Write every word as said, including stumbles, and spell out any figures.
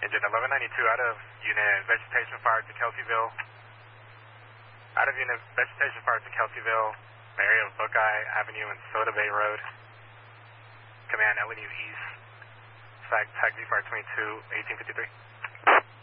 Engine eleven ninety-two out of unit vegetation fire to Kelseyville. Out of unit vegetation fire to Kelseyville, area of Buckeye Avenue and Soda Bay Road. Command L N U East. Tag, tag V fire twenty-two, eighteen fifty-three.